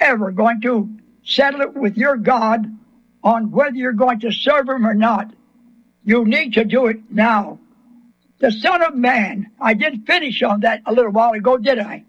ever going to settle it with your God on whether you're going to serve him or not, you need to do it now. The Son of Man, I didn't finish on that a little while ago, did I?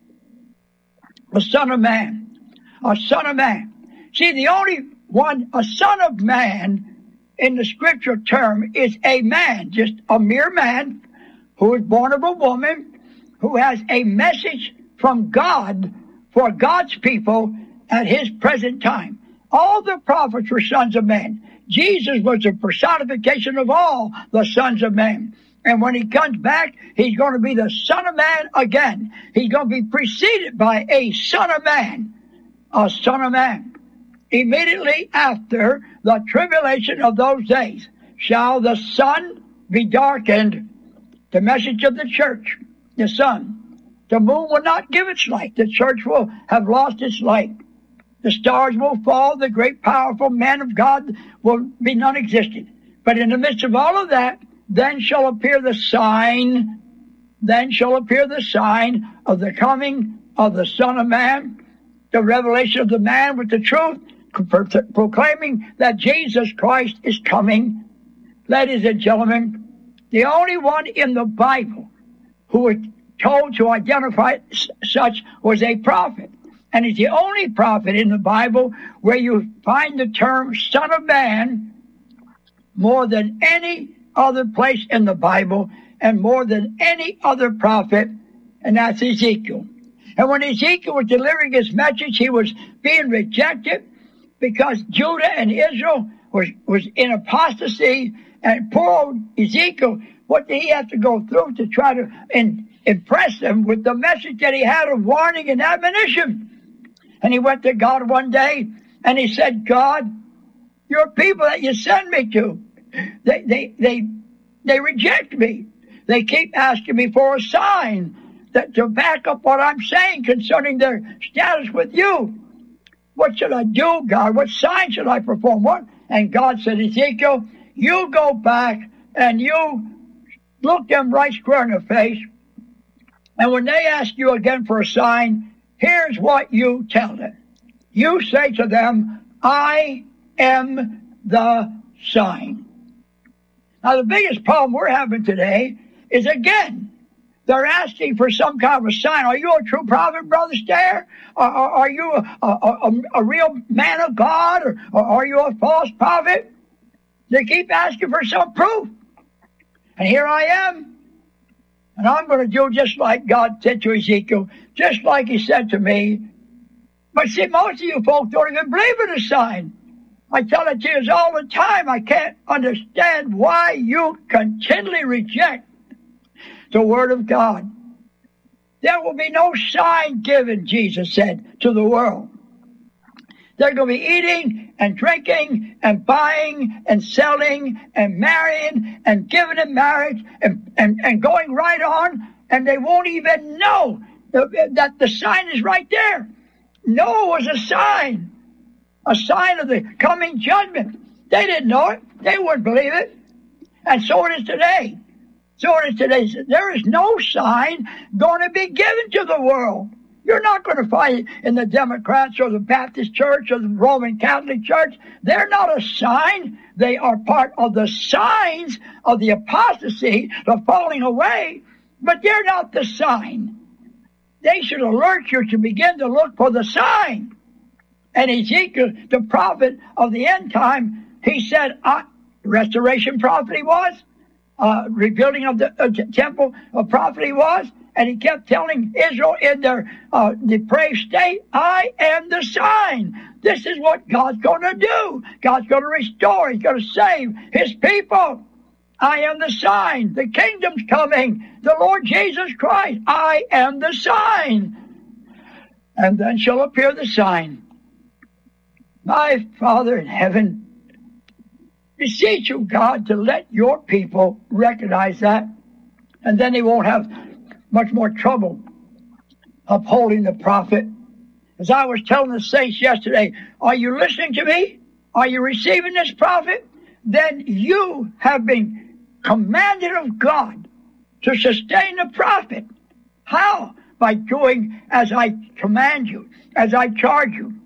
The Son of Man. A Son of Man. See, the only one, a Son of Man, in the scriptural term, is a man, just a mere man, who is born of a woman, who has a message from God for God's people at his present time. All the prophets were sons of men. Jesus was the personification of all the sons of men. And when he comes back, he's going to be the Son of Man again. He's going to be preceded by a Son of Man. A Son of Man. Immediately after the tribulation of those days shall the sun be darkened. The message of the church, the sun. The moon will not give its light. The church will have lost its light. The stars will fall. The great powerful man of God will be non-existent. But in the midst of all of that, then shall appear the sign. Then shall appear the sign of the coming of the Son of Man, the revelation of the man with the truth, proclaiming that Jesus Christ is coming. Ladies and gentlemen, the only one in the Bible who was told to identify such was a prophet. And he's the only prophet in the Bible where you find the term Son of Man more than any other place in the Bible and more than any other prophet, and that's Ezekiel. And when Ezekiel was delivering his message, he was being rejected because Judah and Israel was in apostasy. And poor old Ezekiel, what did he have to go through to try to impress them with the message that he had of warning and admonition? And he went to God one day and he said, God, your people that you send me to, they reject me. They keep asking me for a sign that to back up what I'm saying concerning their status with you. What should I do, God? What sign should I perform? What? And God said, Ezekiel, you go back and you look them right square in the face. And when they ask you again for a sign, here's what you tell them. You say to them, I am the sign. Now, the biggest problem we're having today is, again, they're asking for some kind of a sign. Are you a true prophet, Brother Stair? Are you a real man of God? Or are you a false prophet? They keep asking for some proof. And here I am. And I'm going to do just like God said to Ezekiel, just like he said to me. But see, most of you folks don't even believe in a sign. I tell it to you all the time. I can't understand why you continually reject the Word of God. There will be no sign given, Jesus said, to the world. They're going to be eating and drinking and buying and selling and marrying and giving in marriage and going right on, and they won't even know that the sign is right there. Noah was a sign of the coming judgment. They didn't know it. They wouldn't believe it. And so it is today. There is no sign going to be given to the world. You're not going to find it in the Democrats or the Baptist Church or the Roman Catholic Church. They're not a sign. They are part of the signs of the apostasy, the falling away, but they're not the sign. They should alert you to begin to look for the sign. And Ezekiel, the prophet of the end time, he said, restoration prophet he was, rebuilding of the temple of prophet he was, and he kept telling Israel in their depraved state, I am the sign. This is what God's going to do. God's going to restore. He's going to save his people. I am the sign. The kingdom's coming. The Lord Jesus Christ. I am the sign. And then shall appear the sign. My Father in heaven, beseech you, God, to let your people recognize that, and then they won't have much more trouble upholding the prophet. As I was telling the saints yesterday, are you listening to me? Are you receiving this prophet? Then you have been commanded of God to sustain the prophet. How? By doing as I command you, as I charge you.